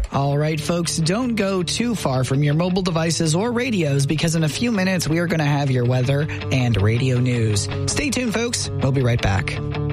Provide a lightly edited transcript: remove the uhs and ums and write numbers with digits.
All right, folks, don't go too far from your mobile devices or radios because in a few minutes we are going to have your weather and radio news. Stay tuned, folks. We'll be right back.